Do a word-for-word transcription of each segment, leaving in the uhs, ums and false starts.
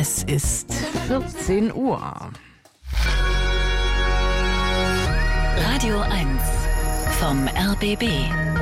Es ist vierzehn Uhr. Radio eins vom R B B.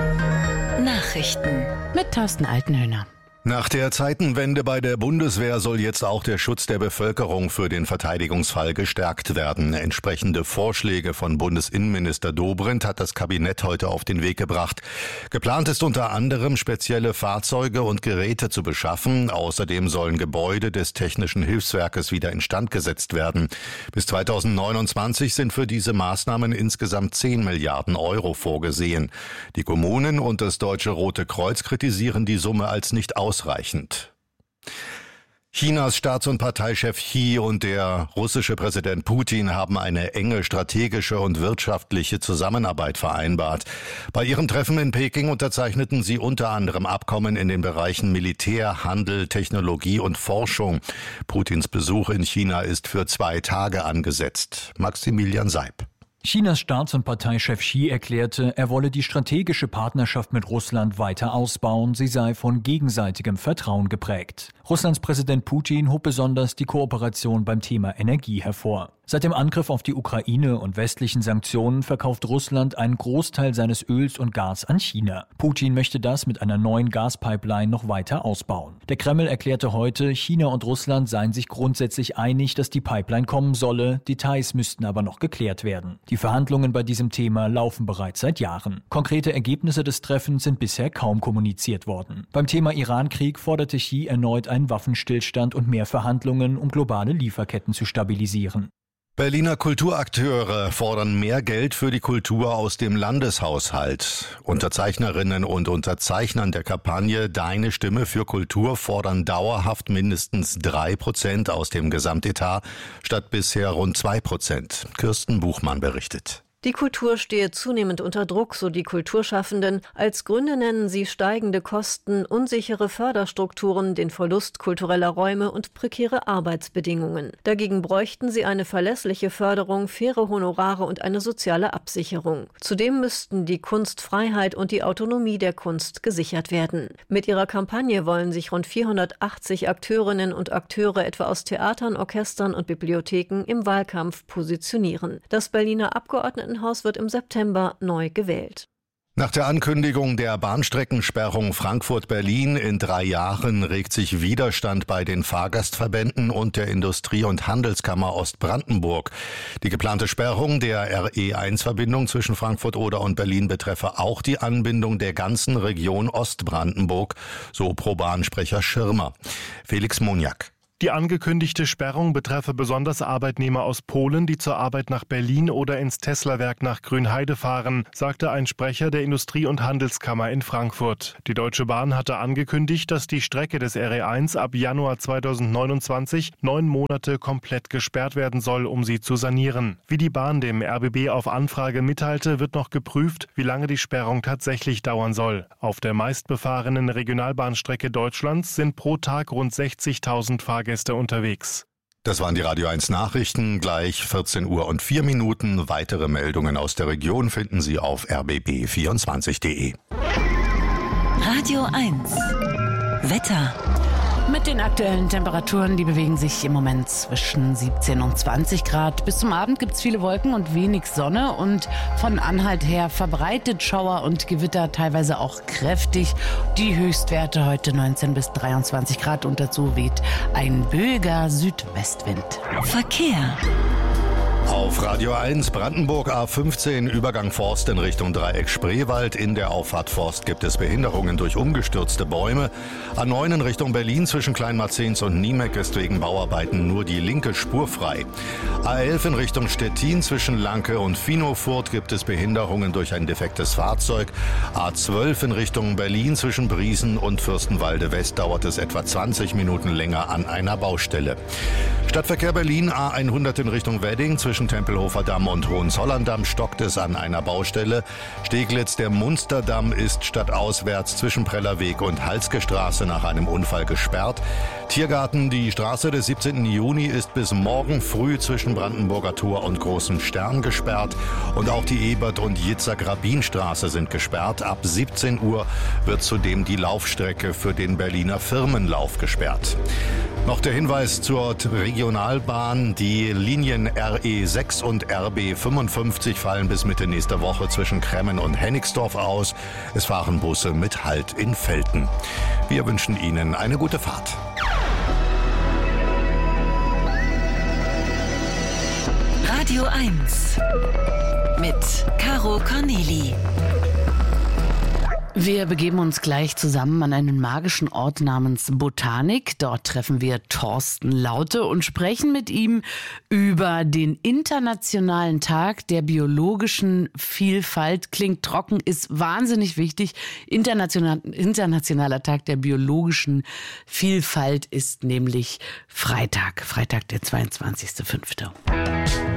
Nachrichten Mit Thorsten Altenhöhner. Nach der Zeitenwende bei der Bundeswehr soll jetzt auch der Schutz der Bevölkerung für den Verteidigungsfall gestärkt werden. Entsprechende Vorschläge von Bundesinnenminister Dobrindt hat das Kabinett heute auf den Weg gebracht. Geplant ist unter anderem, spezielle Fahrzeuge und Geräte zu beschaffen. Außerdem sollen Gebäude des Technischen Hilfswerkes wieder instand gesetzt werden. Bis zweitausendneunundzwanzig sind für diese Maßnahmen insgesamt zehn Milliarden Euro vorgesehen. Die Kommunen und das Deutsche Rote Kreuz kritisieren die Summe als nicht ausreichend. Ausreichend. Chinas Staats- und Parteichef Xi und der russische Präsident Putin haben eine enge strategische und wirtschaftliche Zusammenarbeit vereinbart. Bei ihrem Treffen in Peking unterzeichneten sie unter anderem Abkommen in den Bereichen Militär, Handel, Technologie und Forschung. Putins Besuch in China ist für zwei Tage angesetzt. Maximilian Seib. Chinas Staats- und Parteichef Xi erklärte, er wolle die strategische Partnerschaft mit Russland weiter ausbauen, sie sei von gegenseitigem Vertrauen geprägt. Russlands Präsident Putin hob besonders die Kooperation beim Thema Energie hervor. Seit dem Angriff auf die Ukraine und westlichen Sanktionen verkauft Russland einen Großteil seines Öls und Gas an China. Putin möchte das mit einer neuen Gaspipeline noch weiter ausbauen. Der Kreml erklärte heute, China und Russland seien sich grundsätzlich einig, dass die Pipeline kommen solle, Details müssten aber noch geklärt werden. Die Verhandlungen bei diesem Thema laufen bereits seit Jahren. Konkrete Ergebnisse des Treffens sind bisher kaum kommuniziert worden. Beim Thema Iran-Krieg forderte Xi erneut einen Waffenstillstand und mehr Verhandlungen, um globale Lieferketten zu stabilisieren. Berliner Kulturakteure fordern mehr Geld für die Kultur aus dem Landeshaushalt. Unterzeichnerinnen und Unterzeichnern der Kampagne Deine Stimme für Kultur fordern dauerhaft mindestens drei Prozent aus dem Gesamtetat statt bisher rund zwei Prozent. Kirsten Buchmann berichtet. Die Kultur stehe zunehmend unter Druck, so die Kulturschaffenden. Als Gründe nennen sie steigende Kosten, unsichere Förderstrukturen, den Verlust kultureller Räume und prekäre Arbeitsbedingungen. Dagegen bräuchten sie eine verlässliche Förderung, faire Honorare und eine soziale Absicherung. Zudem müssten die Kunstfreiheit und die Autonomie der Kunst gesichert werden. Mit ihrer Kampagne wollen sich rund vierhundertachtzig Akteurinnen und Akteure etwa aus Theatern, Orchestern und Bibliotheken im Wahlkampf positionieren. Das Berliner Abgeordnetenhaus wird im September neu gewählt. Nach der Ankündigung der Bahnstreckensperrung Frankfurt-Berlin in drei Jahren regt sich Widerstand bei den Fahrgastverbänden und der Industrie- und Handelskammer Ostbrandenburg. Die geplante Sperrung der R E eins Verbindung zwischen Frankfurt-Oder und Berlin betreffe auch die Anbindung der ganzen Region Ostbrandenburg, so Pro-Bahn-Sprecher Schirmer. Felix Moniak. Die angekündigte Sperrung betreffe besonders Arbeitnehmer aus Polen, die zur Arbeit nach Berlin oder ins Tesla-Werk nach Grünheide fahren, sagte ein Sprecher der Industrie- und Handelskammer in Frankfurt. Die Deutsche Bahn hatte angekündigt, dass die Strecke des R E eins ab Januar zweitausendneunundzwanzig neun Monate komplett gesperrt werden soll, um sie zu sanieren. Wie die Bahn dem R B B auf Anfrage mitteilte, wird noch geprüft, wie lange die Sperrung tatsächlich dauern soll. Auf der meistbefahrenen Regionalbahnstrecke Deutschlands sind pro Tag rund sechzigtausend Fahrgäste unterwegs. Das waren die Radio eins Nachrichten, gleich vierzehn Uhr und vier Minuten. Weitere Meldungen aus der Region finden Sie auf r b b vierundzwanzig punkt d e. Radio eins Wetter. Mit den aktuellen Temperaturen, die bewegen sich im Moment zwischen siebzehn und zwanzig Grad. Bis zum Abend gibt es viele Wolken und wenig Sonne und von Anhalt her verbreitet Schauer und Gewitter, teilweise auch kräftig. Die Höchstwerte heute neunzehn bis dreiundzwanzig Grad und dazu weht ein böiger Südwestwind. Verkehr. Auf Radio eins Brandenburg A fünfzehn Übergang Forst in Richtung Dreieck Spreewald. In der Auffahrt Forst gibt es Behinderungen durch umgestürzte Bäume. A neun in Richtung Berlin zwischen Kleinmarzens und Niemek ist wegen Bauarbeiten nur die linke Spur frei. A elf in Richtung Stettin zwischen Lanke und Finofurt gibt es Behinderungen durch ein defektes Fahrzeug. A zwölf in Richtung Berlin zwischen Briesen und Fürstenwalde West dauert es etwa zwanzig Minuten länger an einer Baustelle. Stadtverkehr Berlin A hundert in Richtung Wedding zwischen Tempelhofer Damm und Hohenzollern-Damm stockt es an einer Baustelle. Steglitz, der Munsterdamm ist stadtauswärts zwischen Prellerweg und Halske Straße nach einem Unfall gesperrt. Tiergarten, die Straße des siebzehnten Juni ist bis morgen früh zwischen Brandenburger Tor und Großem Stern gesperrt. Und auch die Ebert- und Yitzhak-Rabin-Straße sind gesperrt. Ab siebzehn Uhr wird zudem die Laufstrecke für den Berliner Firmenlauf gesperrt. Noch der Hinweis zur Regionalbahn. Die Linien R E sechs und R B fünfundfünfzig fallen bis Mitte nächster Woche zwischen Kremmen und Hennigsdorf aus. Es fahren Busse mit Halt in Velten. Wir wünschen Ihnen eine gute Fahrt. Radio eins mit Caro Corneli. Wir begeben uns gleich zusammen an einen magischen Ort namens Botanik. Dort treffen wir Thorsten Laute und sprechen mit ihm über den Internationalen Tag der biologischen Vielfalt. Klingt trocken, ist wahnsinnig wichtig. International, Internationaler Tag der biologischen Vielfalt ist nämlich Freitag, Freitag der zweiundzwanzigster fünfte